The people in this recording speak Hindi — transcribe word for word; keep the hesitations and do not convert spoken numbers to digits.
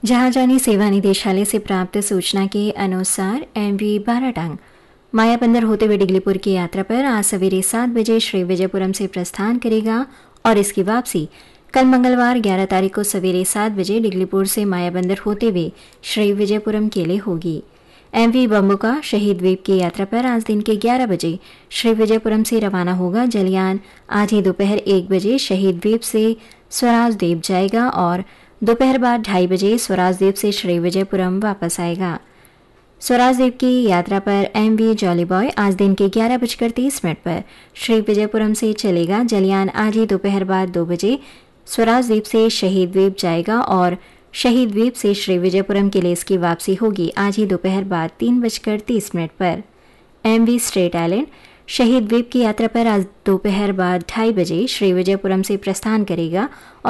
जहां जानी सेवा निदेशालय से प्राप्त सूचना के अनुसार एम वी बाराटांग मायाबंदर होते हुए डिगलीपुर की यात्रा पर आज सवेरे सात बजे श्री विजयपुरम से प्रस्थान करेगा और इसकी वापसी कल मंगलवार ग्यारह तारीख को सवेरे सात बजे डिगलीपुर से मायाबंदर होते हुए श्री विजयपुरम के लिए होगी। एम वी बम्बुका शहीद द्वीप की यात्रा पर आज दिन के ग्यारह बजे श्री विजयपुरम से रवाना होगा। जलयान आज ही दोपहर एक बजे शहीद द्वीप से स्वराज द्वीप जाएगा और दोपहर बाद ढाई बजे स्वराज द्वीप से श्री विजयपुरम वापस आएगा। स्वराज द्वीप की यात्रा पर एम वी जॉली बॉय आज दिन के ग्यारह बजकर तीस मिनट पर श्री विजयपुरम से चलेगा। जलयान आज ही दोपहर बाद दो बजे स्वराज द्वीप से शहीद द्वीप जाएगा और शहीद द्वीप से श्री विजयपुरम के लिए इसकी वापसी होगी आज ही दोपहर बाद तीन बजकर तीस मिनट पर। एम वी स्ट्रेट आइलैंड शहीद द्वीप की यात्रा पर आज दोपहर बाद ढाई बजे श्री विजयपुरम से प्रस्थान करेगा